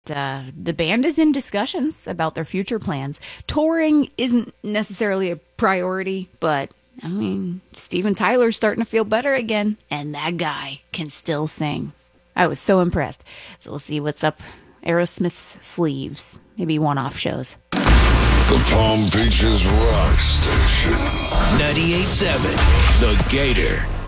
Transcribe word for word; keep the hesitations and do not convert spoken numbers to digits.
Uh, the band is in discussions about their future plans. Touring isn't necessarily a priority, but I mean, Steven Tyler's starting to feel better again, and that guy can still sing. I was so impressed. So we'll see what's up Aerosmith's sleeves. Maybe one-off shows. The Palm Beaches Rock Station. ninety-eight point seven The Gator.